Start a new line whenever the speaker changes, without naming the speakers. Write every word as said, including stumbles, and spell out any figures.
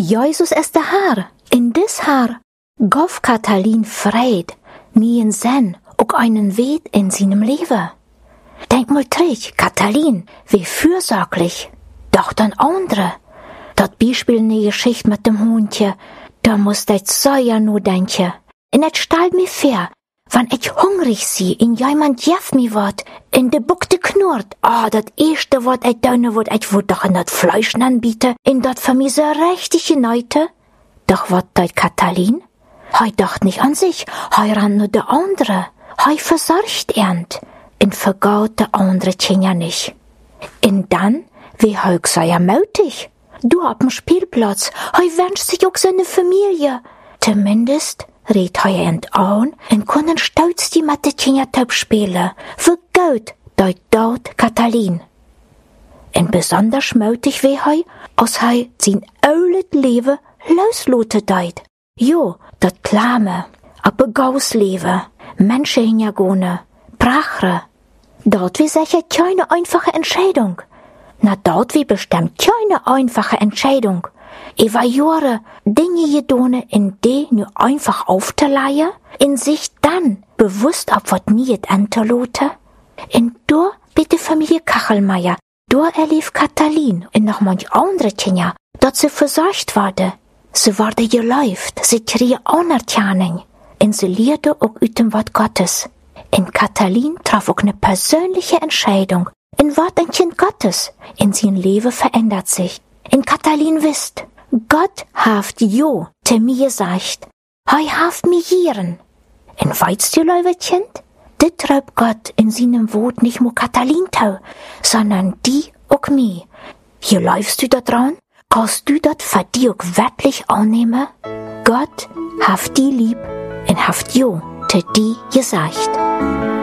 Jesus ist der Herr. In dis Herr gav Katalin Fried, nien Sinn, auch einen Weg in seinem Leben. Denk mal zurück, Katalin, wie fürsorglich. Doch dann andere. Das Beispiel in der Geschichte mit dem Hundchen, da muss ich so ja nur denken. Und es stellt mir vor, wenn ich hungrig sie, in jemand jef mir wat, in de Buckte knurrt, ah, dat erste wat ich deine wat ich wohl doch in dat Fleisch anbiete, in dat für mich so richtige Neute. Doch wat deit Katalin? Hei dacht nicht an sich, hei ran nur de andere, hei versorgt ernt, in vergaut de andere Tjenja nicht. Und dann, wie heug sei ja mutig, du ab'm Spielplatz, hei wünscht sich auch seine Familie, zumindest, redt hei ent an en konnen stolz die mit de Tjenja-Taub spielen, für Geld, deut dort Katalin. En besonders mutig wie hei, als hei sein oulet Leben loslote deit. Jo, dat klame, aber Gausleben, Menschen hinjagone, Brachre. Dort wie sicher keine einfache Entscheidung. Na dort wie bestimmt keine einfache Entscheidung. Über Jahre Dinge gedone, in die nur einfach aufzuleihen, in sich dann bewusst auf wat niet anzuloten. Und da bitte Familie Kachelmeier, da erlief Katalin und noch manch andere Kinder, dort sie versorgt wurde. Sie wurde geläuft, sie kriege Anerkennung, und sie lehrte auch aus dem Wort Gottes. Und Katalin traf auch eine persönliche Entscheidung, in Wort ein Kind Gottes, in sein Leben verändert sich. Und Katalin wisst, Gott haft jo te mir gesagt, hei haft mir jieren. Und weißt du, liebe Kind, dit treibt Gott in seinem Wort nicht nur Katalin tau, sondern die auch mir. Hier läufst du da dran? Kannst du dat für die auch wirklich annehmen? Gott haft die lieb und haft jo te die gesagt.